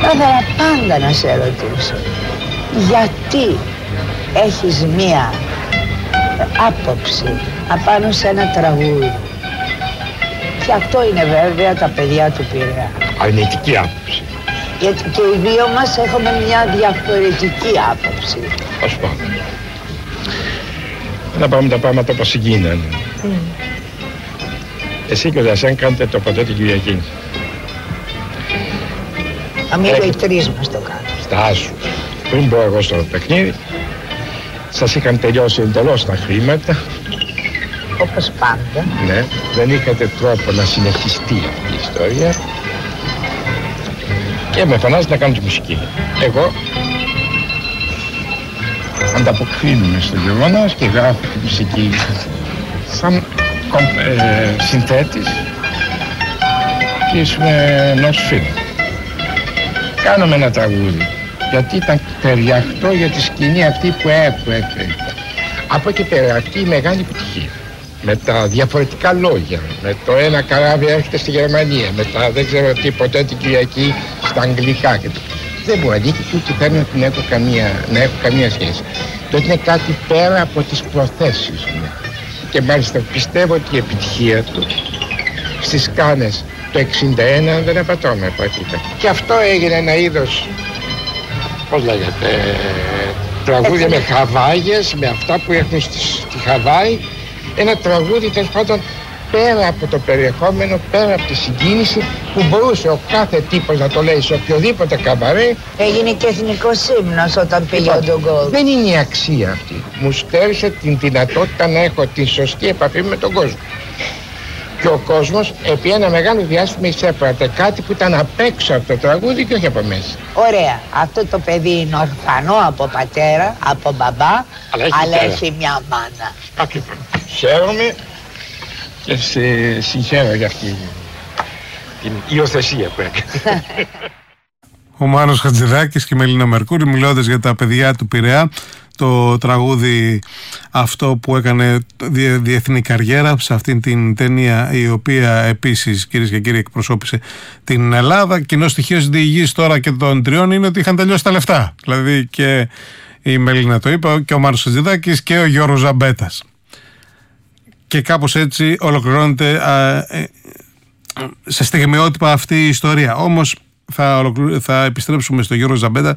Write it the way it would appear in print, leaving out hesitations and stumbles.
Θα ήθελα πάντα να σε ρωτήσω, γιατί έχεις μία άποψη απάνω σε ένα τραγούδι? Και αυτό είναι βέβαια τα παιδιά του Πειραιά. Αρνητική άποψη. Γιατί και οι δύο μας έχουμε μια διαφορετική άποψη. Ας πάμε. Να πάμε τα πράγματα όπως γίνανε. Εσύ και ο Δασέν κάνετε το ποτέ την Κυριακή. Αμήλω οι τρεις μας το κάνουν. Στάσου. Πριν μπω εγώ στο παιχνίδι, σας είχαν τελειώσει εντελώς τα χρήματα. Όπως πάντα. Ναι, δεν είχατε τρόπο να συνεχιστεί αυτή η ιστορία. Και με φανάζετε να κάνω τη μουσική. Εγώ ανταποκρίνομαι στο γεγονός και γράφω τη μουσική σαν συνθέτης και ενός φίλου. Κάναμε ένα τραγούδι γιατί ήταν ταιριαχτό για τη σκηνή αυτή που έφερε. Από εκεί πέρα αυτή η μεγάλη επιτυχία με τα διαφορετικά λόγια, με το ένα καράβι έρχεται στη Γερμανία, με τα δεν ξέρω τι ποτέ την Κυριακή στα αγγλικά και το. Δεν μπορεί να δείχνει ούτε θέλω να έχω καμία σχέση. Το είναι κάτι πέρα από τις προθέσεις μου. Και μάλιστα πιστεύω ότι η επιτυχία του στις Κάνες το 61 δεν απατώμε πότε ήταν. Και αυτό έγινε ένα είδος, πώς λέγεται, τραγούδια με χαβάγες, με αυτά που έχουν στη Χαβάη. Ένα τραγούδι τέλος πάντων πέρα από το περιεχόμενο, πέρα από τη συγκίνηση που μπορούσε ο κάθε τύπος να το λέει σε οποιοδήποτε καμπαρέ. Έγινε και εθνικός ύμνος όταν πήγε ο Ντογκόλ. Δεν είναι η αξία αυτή. Μου στέρισε την δυνατότητα να έχω τη σωστή επαφή με τον κόσμο. Και ο κόσμος επί ένα μεγάλο διάστημα εισέπρατε κάτι που ήταν απ' έξω από το τραγούδι και όχι από μέσα. Ωραία. Αυτό το παιδί είναι ορφανό από πατέρα, από μπαμπά, αλλά έχει μια μάνα. Ακριβώς. Χαίρομαι και σε συγχαίρω για αυτή την υιοθεσία που έκανε. Ο Μάνος Χατζηδάκης και η Μελίνα Μερκούρη μιλώντας για τα παιδιά του Πειραιά, το τραγούδι αυτό που έκανε διεθνή καριέρα σε αυτήν την ταινία, η οποία επίσης, κυρίες και κύριοι, εκπροσώπησε την Ελλάδα. Κοινό στοιχείο της διηγής τώρα και των τριών είναι ότι είχαν τελειώσει τα λεφτά. Δηλαδή και η Μελίνα το είπε, και ο Μάνος Χατζηδάκης και ο Γιώργος Ζαμπέτας. Και κάπως έτσι ολοκληρώνεται σε στιγμιότυπα αυτή η ιστορία. Όμως θα επιστρέψουμε στο Γιώργο Ζαμπέτα